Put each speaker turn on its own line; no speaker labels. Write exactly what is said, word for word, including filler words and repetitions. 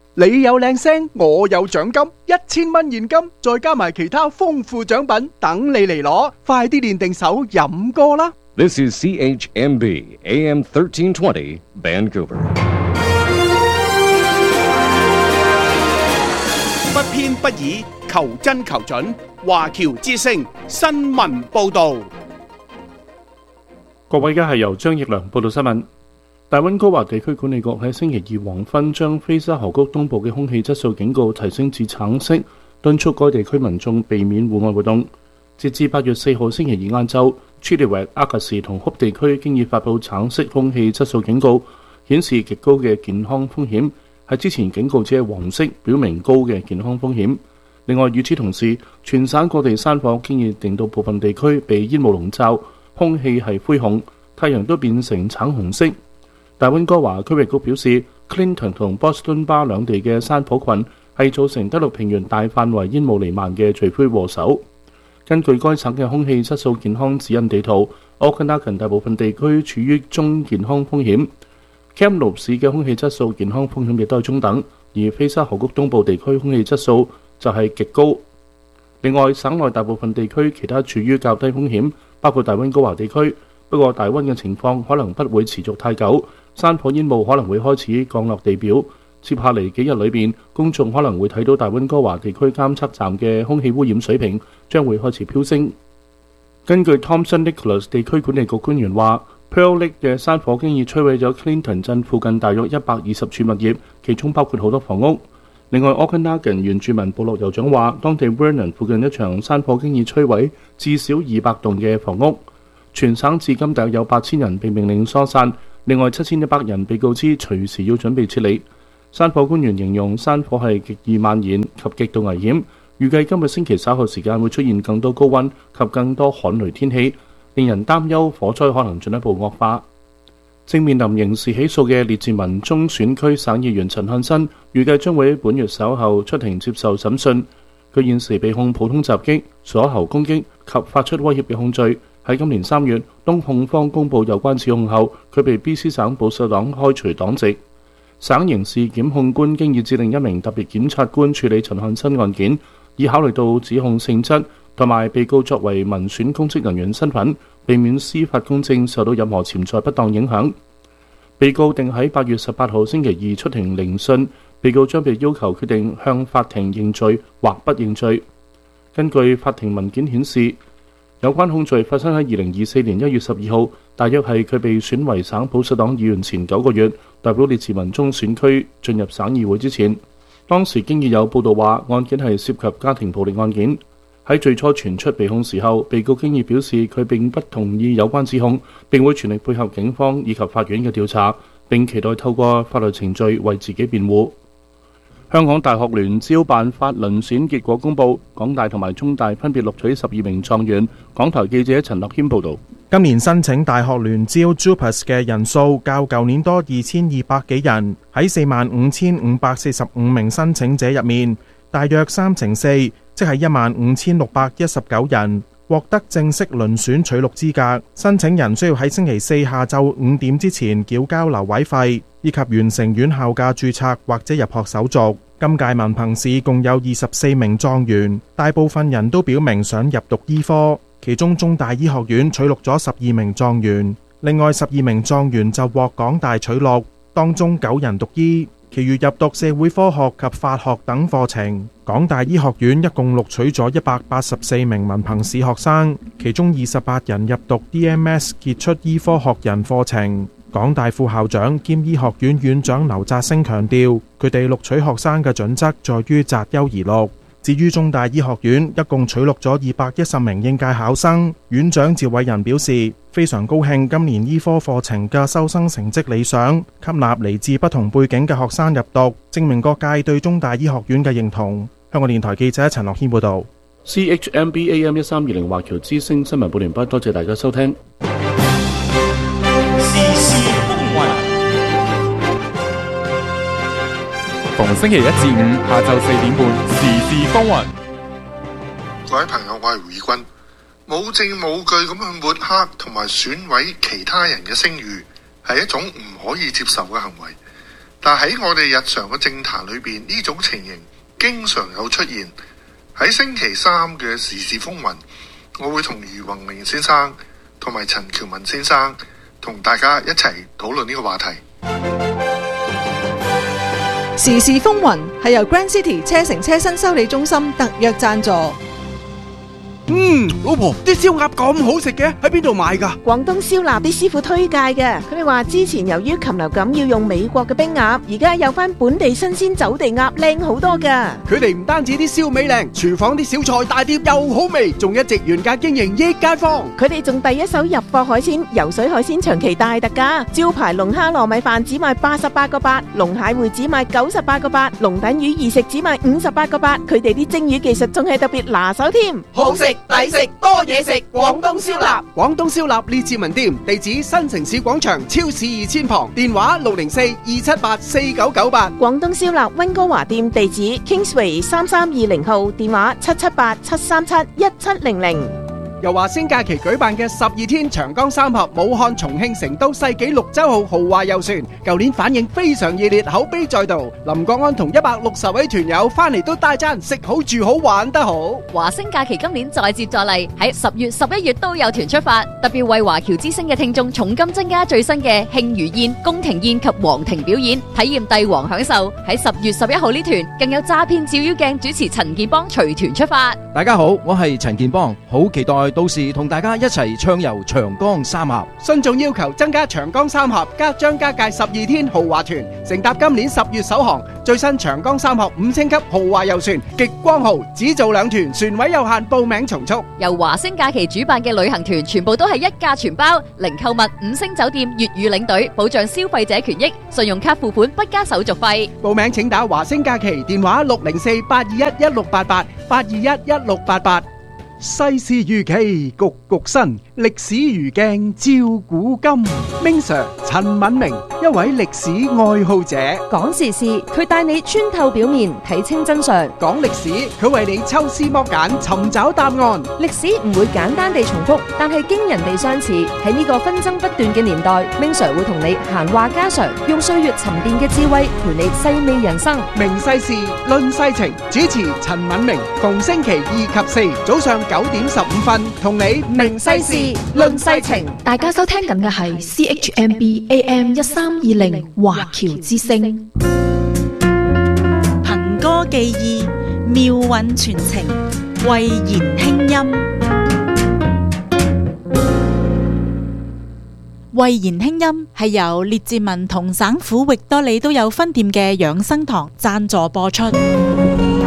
你有靚聲，我有獎金，一千蚊現金，再加埋其他豐富獎品，等你嚟攞，快啲練定手飲歌啦！
This is C H M B A M thirteen twenty Vancouver。
不偏不倚，求真求準，華僑之聲新聞報導。
各位，而家係由張奕良報道新聞。大溫哥華地區管理局喺星期二黃昏將菲沙河谷東部嘅空氣質素警告提升至橙色，敦促該地區民眾避免戶外活動。截至八月四號星期二晏晝，Chilliwack、阿格士同哭地區經已發布橙色空氣質素警告，顯示極高嘅健康風險，係之前警告只係黃色，表明高嘅健康風險。另外，與此同時，全省各地山火經已令到部分地區被煙霧籠罩，空氣係灰紅，太陽都變成橙紅色。大溫哥華區域局表示 ，Clinton 同 Boston Bar 兩地嘅山火群係造成德陸平原大範圍煙霧瀰漫嘅罪魁禍首。根據該省嘅空氣質素健康指引地圖， Okanagan 大部分地區處於中健康風險， Kamloops 市嘅空氣質素健康風險亦都係中等，而菲沙河谷東部地區空氣質素就係極高。另外，省內大部分地區其他處於較低風險，包括大溫哥華地區。不過，大溫嘅情況可能不會持續太久，山火煙霧可能會開始降落地表。接下嚟幾日裏邊，公眾可能會睇到大溫哥華地區監測站嘅空氣污染水平將會開始飆升。根據 Thomson Nicholas 地區管理局官員話， Pearl Lake 嘅山火經已摧毀咗 Clinton 鎮附近大約一百二十處物業，其中包括好多房屋。另外 Okanagan 原住民部落酋長話，當地 Vernon 附近一場山火經已摧毀至少二百棟嘅房屋。全省至今大約有八千人被命令疏散，另外七千一百人被告知隨時要準備撤離。山火官員形容山火係極易蔓延及極度危險，預計今個星期稍後時間會出現更多高溫及更多旱雷天氣，令人擔憂火災可能進一步惡化。正面臨刑事起訴嘅列治文中選區省議員陳漢新，預計將會喺本月稍後出庭接受審訊。佢現時被控普通襲擊、鎖喉攻擊及發出威脅嘅控罪。喺今年三月，當控方公佈有關指控後，佢被 B C 省保守黨開除黨籍。省刑事檢控官經已指令一名特別檢察官處理陳漢新案件，以考慮到指控性質同埋被告作為民選公職人員身份，避免司法公正受到任何潛在不當影響。被告定喺八月十八號星期二出庭聆訊，被告將被要求決定向法庭認罪或不認罪。根據法庭文件顯示，有關控罪發生喺二零二四年一月十二號，大約係佢被選為省保守黨議員前九個月，代表列治文中選區進入省議會之前。當時經已有報道話案件係涉及家庭暴力案件。喺最初傳出被控時候，被告經已表示佢並不同意有關指控，並會全力配合警方以及法院嘅調查，並期待透過法律程序為自己辯護。香港大學聯招辦法遴選結果公佈，港大同埋中大分別錄取十二名狀元。港台記者陳樂謙報導。
今年申請大學聯招 JUPAS 嘅人數較舊年多二千二百幾人，喺四萬五千五百四十五名申請者入面，大約三成四，即係一萬五千六百一十九人獲得正式遴選取錄資格。申請人需要喺星期四下晝五點之前繳交留位費，以及完成院校嘅註冊或者入學手續。今屆文憑試共有二十四名狀元，大部分人都表明想入讀醫科，其中中大醫學院取錄咗十二名狀元，另外十二名狀元就獲港大取錄，當中九人讀醫，其餘入讀社會科學及法學等課程。港大醫學院一共錄取咗一百八十四名文憑試學生，其中二十八人入讀 D M S 傑出醫科學人課程。港大副校長兼醫學院院長劉澤星強調，佢哋錄取學生嘅準則在於擇優而錄。至於中大醫學院一共取錄咗二百一十名應屆考生，院長趙偉仁表示非常高興今年醫科課程嘅收生成績理想，吸納嚟自不同背景嘅學生入讀，證明各界對中大醫學院嘅認同。香港電台記者陳樂軒報導。
C H M B A M 一三二零華僑之聲新聞報完畢，多謝大家收聽。
逢星期一至五下晝四點半，時事風雲。
各位朋友，我係胡義軍。冇證冇據咁去抹黑同埋損毀其他人嘅聲譽，係一種唔可以接受嘅行為。 但喺我哋日常嘅政壇裏邊，呢種情形經常有出現。喺星期三嘅時事風雲，我會同余宏明先生同埋陳喬文先生同大家一齊討論呢個話題。
時事風雲係由 Grand City 車城車身修理中心特約贊助。
嗯，老婆，啲燒鴨咁好食嘅，喺邊度買㗎？
廣東燒臘啲師傅推介嘅，佢哋話之前由於禽流感要用美國嘅冰鴨，而家有翻本地新鮮走地鴨，靚好多㗎。
佢哋唔單止啲燒味靚，廚房啲小菜大碟又好味，仲一直原價經營益街坊。
佢哋仲第一手入貨海鮮，游水海鮮長期大特價，招牌龍蝦糯米飯只賣八十八個八，龍蟹會只賣九十八個八，龍躉魚二食只賣五十八個八。佢哋啲蒸魚技術仲係特別拿手添，
好食抵食多嘢食，廣東燒臘。廣東燒臘列治文店，地址新城市廣場超市二千旁，電話六零四二七八四九九八。
廣東燒臘溫哥華店地址 Kingsway 三三二零號，電話七七八七三七一七零零。
由華星假期舉辦嘅十二天長江三峽武漢、重慶、成都世紀綠洲號豪華遊船，舊年反應非常熱烈，口碑在度。林國安同一百六十位團友翻嚟都大讚食好住好玩得好。
華星假期今年再接再厲，喺十月、十一月都有團出發，特別為華僑之星嘅聽眾重金增加最新嘅慶餘宴、宮廷宴及皇庭表演，體驗帝王享受。喺十月十一號呢團更有詐騙照妖鏡主持陳建邦隨團出發。
大家好，我係陳建邦，好期待到時同大家一齊暢遊長江三峽。
信眾要求增加長江三峽加張家界十二天豪華團，乘搭今年十月首航最新長江三峽五星級豪華遊船極光號，只做兩團，船位有限，報名從速。
由華星假期主辦嘅旅行團全部都係一價全包，零購物、五星酒店、粵語領隊，保障消費者權益，信用卡付款不加手續費。
報名請打華星假期電話六零四八二一一六八八八二一一六八八。世事如棋，局局新，歷史如鏡照古今。Ming Sir 陳敏明，一位歷史愛好者，
講時事，佢帶你穿透表面，睇清真相；
講歷史，佢為你抽絲剝繭，尋找答案。
歷史唔會簡單地重複，但係驚人地相似。喺呢個紛爭不斷嘅年代，Ming Sir會同你閒話家常，用歲月沉澱嘅智慧陪你細味人生。
明世事，論世情，主持陳敏明，逢星期二及四早上九點十五分，同你明世事論世情。
大家收聽緊嘅係 C H M B A M 一三二零華僑之聲，
憑歌寄意，妙韻傳情，慧言輕音。慧言輕音係由列治文同省府域多利都有分店嘅養生堂贊助播出。